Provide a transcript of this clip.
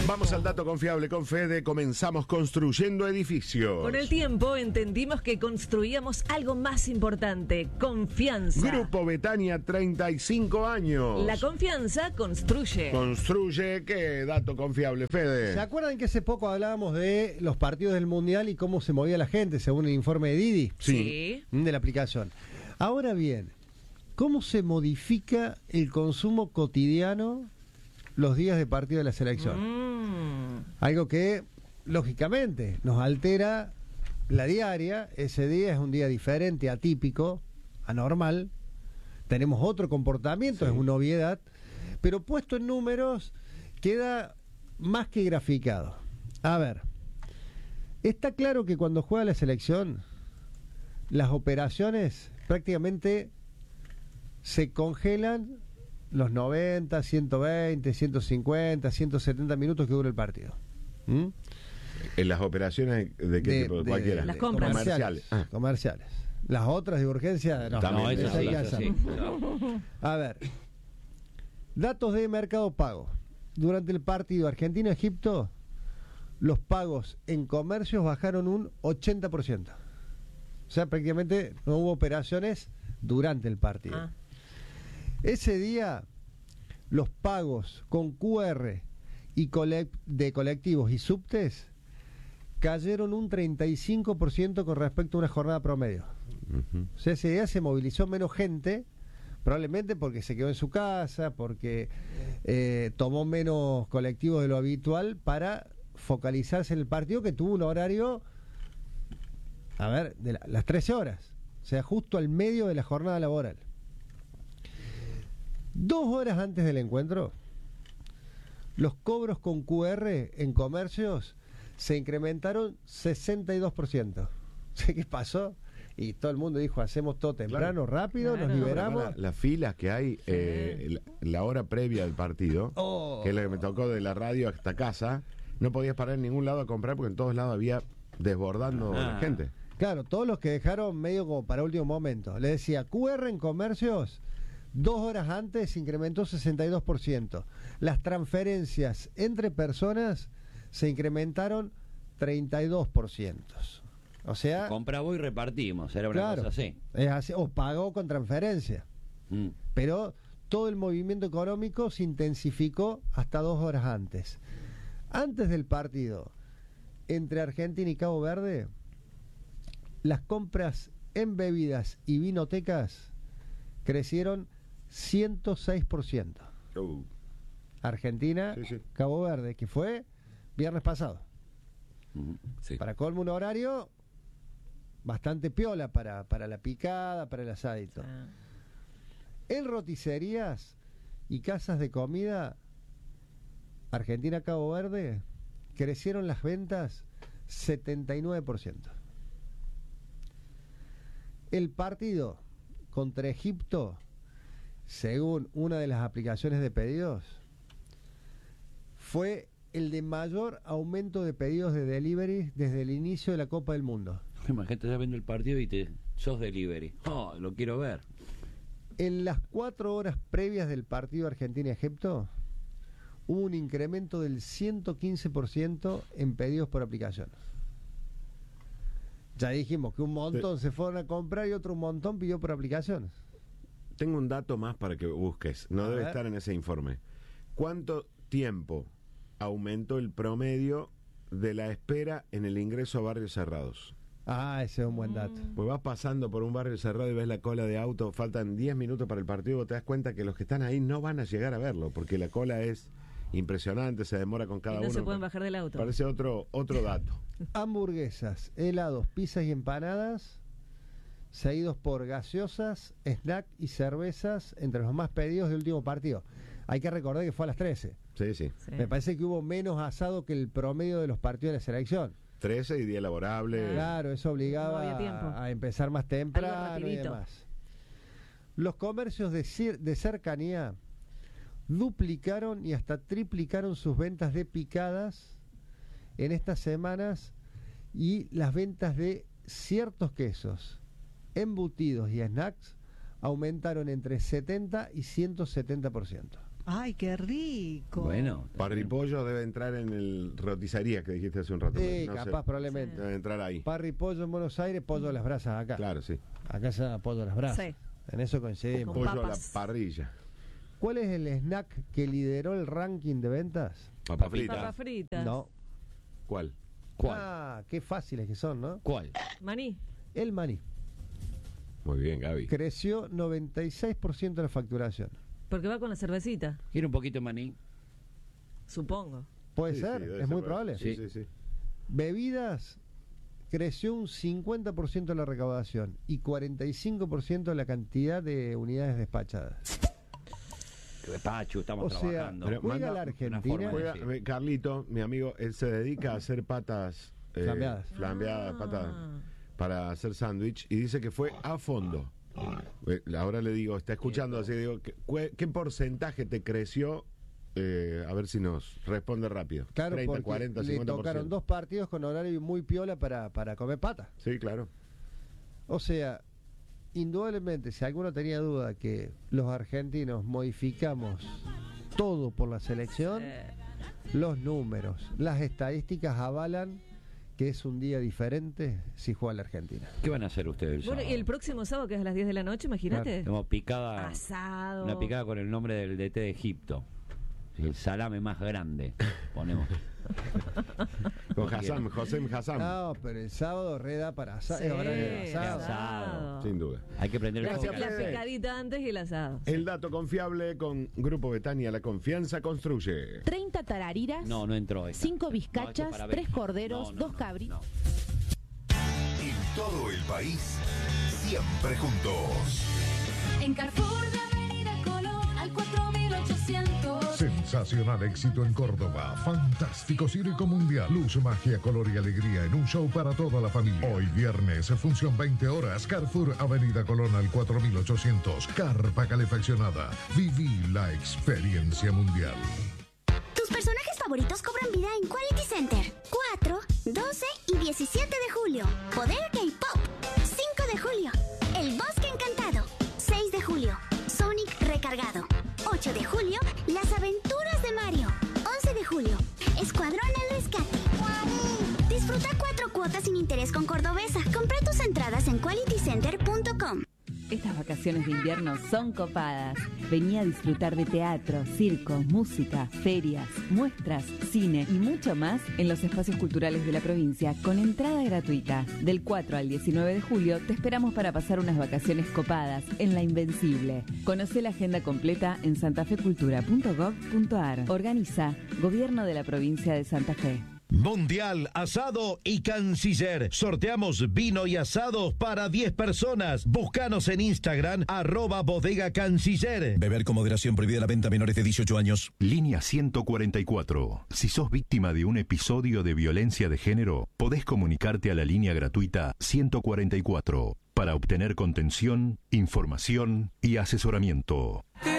Vamos al dato confiable con Fede. Comenzamos construyendo edificios. Con el tiempo entendimos que construíamos algo más importante: confianza. Grupo Betania, 35 años. La confianza construye. Construye, ¿qué dato confiable, Fede? ¿Se acuerdan que hace poco hablábamos de los partidos del Mundial y cómo se movía la gente según el informe de Didi? Sí. De la aplicación. Ahora bien, ¿cómo se modifica el consumo cotidiano los días de partido de la selección? Algo que, lógicamente, nos altera la diaria. Ese día es un día diferente, atípico, anormal. Tenemos otro comportamiento, es una obviedad. Pero puesto en números, queda más que graficado. A ver, está claro que cuando juega la selección, las operaciones prácticamente se congelan los 90, 120, 150, 170 minutos que dura el partido. ¿En las operaciones de qué tipo? Cualquiera. Las compras. Comerciales. Comerciales. Las otras de urgencia, no, Esas hay que hacer. A ver, datos de Mercado Pago. Durante el partido Argentina-Egipto, los pagos en comercios bajaron un 80%. O sea, prácticamente no hubo operaciones durante el partido. Ese día, los pagos con QR y de colectivos y subtes cayeron un 35% con respecto a una jornada promedio. O sea, ese día se movilizó menos gente, probablemente porque se quedó en su casa, porque tomó menos colectivos de lo habitual para focalizarse en el partido, que tuvo un horario, a ver, de las 13 horas, o sea, justo al medio de la jornada laboral. 2 horas antes del encuentro, los cobros con QR en comercios se incrementaron 62%. ¿Qué pasó? Y todo el mundo dijo, hacemos todo temprano, rápido, nos liberamos. Las filas que hay, la hora previa del partido, que es lo que me tocó de la radio hasta casa, no podías parar en ningún lado a comprar porque en todos lados había desbordando la gente. Claro, todos los que dejaron medio como para último momento. Le decía, QR en comercios, 2 horas antes incrementó 62%. Las transferencias entre personas se incrementaron 32%. O sea, compramos y repartimos, era una cosa así. Es así, o pagó con transferencia. Pero todo el movimiento económico se intensificó hasta 2 horas antes. Antes del partido entre Argentina y Cabo Verde, las compras en bebidas y vinotecas crecieron 106%. Argentina, sí. Cabo Verde, que fue viernes pasado. Sí. Para colmo, un horario bastante piola para la picada, para el asadito. En roticerías y casas de comida, Argentina, Cabo Verde, crecieron las ventas 79%. El partido contra Egipto, según una de las aplicaciones de pedidos, fue el de mayor aumento de pedidos de delivery desde el inicio de la Copa del Mundo. Imagínate, ya viendo el partido y sos delivery. Oh, lo quiero ver. En las 4 horas previas del partido Argentina-Egipto, hubo un incremento del 115% en pedidos por aplicación. Ya dijimos que un montón se fueron a comprar y otro montón pidió por aplicaciones. Tengo un dato más para que busques. No debe estar en ese informe. ¿Cuánto tiempo aumentó el promedio de la espera en el ingreso a barrios cerrados? Ese es un buen dato. Pues vas pasando por un barrio cerrado y ves la cola de auto, faltan 10 minutos para el partido, vos te das cuenta que los que están ahí no van a llegar a verlo, porque la cola es impresionante, se demora con cada uno. No se pueden bajar del auto. Parece otro dato. Hamburguesas, helados, pizzas y empanadas, seguidos por gaseosas, snack y cervezas, entre los más pedidos del último partido. Hay que recordar que fue a las 13. Sí. Me parece que hubo menos asado que el promedio de los partidos de la selección. 13 y día laborable. Claro, eso obligaba a empezar más temprano y demás. Los comercios de cercanía duplicaron y hasta triplicaron sus ventas de picadas en estas semanas, y las ventas de ciertos quesos, embutidos y snacks aumentaron entre 70 y 170%. Ay, qué rico. Bueno. Parripollo debe entrar en el roticería que dijiste hace un rato. Sí, No sé, capaz, probablemente. debe entrar ahí. Parripollo en Buenos Aires, pollo a las brasas acá. Claro, sí. Acá se llama pollo a las brasas. Sí. En eso coincidimos. Con Pollo a la papas. parrilla. ¿Cuál es el snack que lideró el ranking de ventas? Papa frita. Papas fritas. No. ¿Cuál? ¿Cuál? Ah, qué fáciles que son, ¿no? ¿Cuál? Maní. El maní. Muy bien, Gaby. Creció 96% la facturación. Porque va con la cervecita, ¿Quiere un poquito de maní? supongo. Puede Sí, ser, sí, debe es ser muy probable. probable. Sí, sí, sí. Bebidas, creció un 50% la recaudación y 45% la cantidad de unidades despachadas. Pachu, estamos O sea, trabajando. Pero juega manda la una Argentina. forma de Juega, decir. Carlito, mi amigo, él se dedica a hacer patas Flambeadas. flambeadas, Ah. patas para hacer sándwich y dice que fue a fondo. Ahora le digo, está escuchando así, digo, ¿qué porcentaje te creció? A ver si nos responde rápido. Claro, 30, porque 40, le 50%. tocaron 2 partidos con horario muy piola para comer pata. Sí, claro. O sea, indudablemente, si alguno tenía duda que los argentinos modificamos todo por la selección, los números, las estadísticas avalan que es un día diferente si juega la Argentina. ¿Qué van a hacer ustedes el Bueno, sábado? y el próximo sábado, que es a las 10 de la noche, imagínate. Tenemos picada. Asado. Una picada con el nombre del DT de Egipto. El salame más grande. Ponemos. Con Hassan, José Hassan. No, pero el sábado reda para Sí, horario de asado. asado. Sin duda. Hay que prender el La, Gracias, foco. la Fede. picadita antes y el asado. El dato confiable con Grupo Betania, la confianza construye. 30 tarariras, No, no entró esta. 5 No, bizcachas, esto para 3 ver. corderos, No, 2 cabritos. no. En todo el país, siempre juntos. En Carrefour de Avenida Colón al 4800. Sensacional éxito en Córdoba. Fantástico circo mundial. Luz, magia, color y alegría en un show para toda la familia. Hoy viernes, función 20 horas. Carrefour, Avenida Colón al 4800. Carpa calefaccionada. Viví la experiencia mundial. Tus personajes favoritos cobran vida en Quality Center. 4, 12 y 17 de julio. Poder K-Pop. 5 de julio. El Bosque Encantado. 6 de julio. Sonic Recargado. 8 de julio. Las Aventuras de Mario. 11 de julio. Escuadrón El Rescate. Disfruta 4 cuotas sin interés con Cordobesa. Compra tus entradas en qualitycenter.com. Estas vacaciones de invierno son copadas. Vení a disfrutar de teatro, circo, música, ferias, muestras, cine y mucho más en los espacios culturales de la provincia con entrada gratuita. Del 4 al 19 de julio te esperamos para pasar unas vacaciones copadas en La Invencible. Conoce la agenda completa en santafecultura.gov.ar. Organiza Gobierno de la Provincia de Santa Fe. Mundial Asado y Canciller. Sorteamos vino y asados para 10 personas. Búscanos en Instagram, @bodega canciller. Beber con moderación, prohibida la venta a menores de 18 años. Línea 144. Si sos víctima de un episodio de violencia de género, podés comunicarte a la línea gratuita 144 para obtener contención, información y asesoramiento.